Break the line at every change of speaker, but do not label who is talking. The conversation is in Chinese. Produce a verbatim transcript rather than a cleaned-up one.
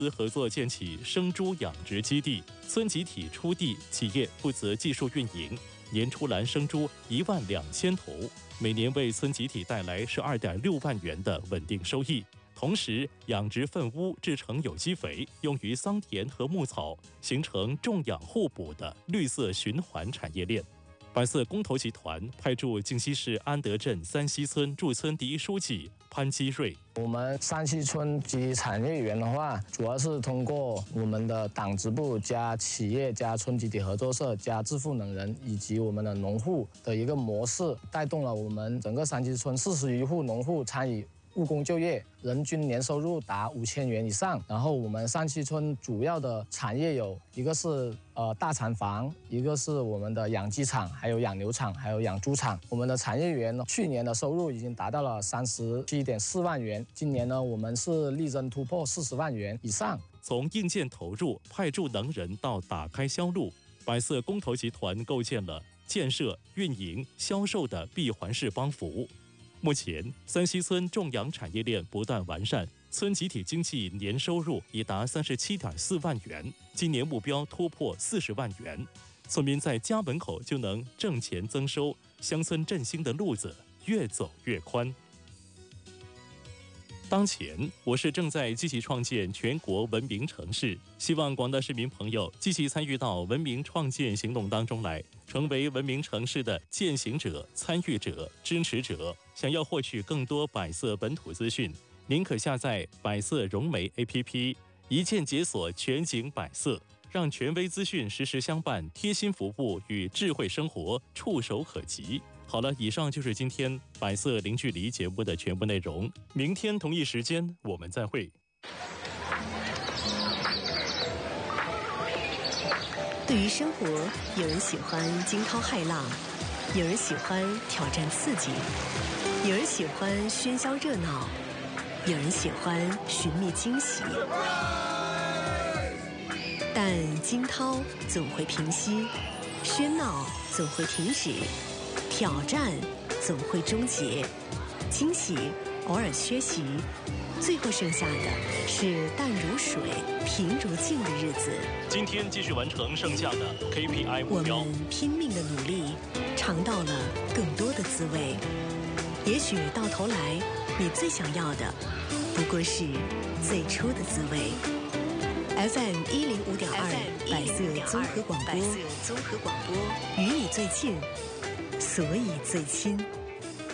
资合作建起生猪养殖基地，村集体出地，企业负责技术运营，年出栏生猪一万两千头，每年为村集体带来十二点六万元的稳定收益。同时，养殖粪污制成有机肥，用于桑田和牧草，形成种养互补的绿色循环产业链。百色公投集团派驻靖西市安德镇三溪村驻村第一书记潘基瑞。
我们三溪村及产业园的话，主要是通过我们的党支部加企业加村集体合作社加自赋能人以及我们的农户的一个模式，带动了我们整个三溪村四十余户农户参与务工就业，人均年收入达五千元以上。然后我们三溪村主要的产业有一个是呃大厂房，一个是我们的养鸡场，还有养牛场，还有养猪场。我们的产业园呢，去年的收入已经达到了三十七点四万元，今年呢，我们是力争突破四十万元以上。
从硬件投入、派驻能人到打开销路，百色公投集团构建了建设、运营、销售的闭环式帮扶。目前，三溪村种养产业链不断完善，村集体经济年收入已达三十七点四万元，今年目标突破四十万元。村民在家门口就能挣钱增收，乡村振兴的路子越走越宽。当前，我市正在积极创建全国文明城市，希望广大市民朋友积极参与到文明创建行动当中来，成为文明城市的践行者、参与者、支持者。想要获取更多百色本土资讯，您可下载百色融媒 A P P， 一键解锁全景百色，让权威资讯实时相伴，贴心服务与智慧生活触手可及。好了，以上就是今天百色零距离节目的全部内容。明天同一时间我们再会。
对于生活，有人喜欢惊涛骇浪，有人喜欢挑战刺激，有人喜欢喧嚣热闹，有人喜欢寻觅惊喜。但惊涛总会平息，喧闹总会停止，挑战总会终结，惊喜偶尔缺席，最后剩下的是淡如水、平如镜的日子。
今天继续完成剩下的 K P I 目标。
我们拼命的努力，尝到了更多的滋味。也许到头来，你最想要的不过是最初的滋味。F M 一零五点二，百色综合广播，百色综合广播，与你最近，所以最亲。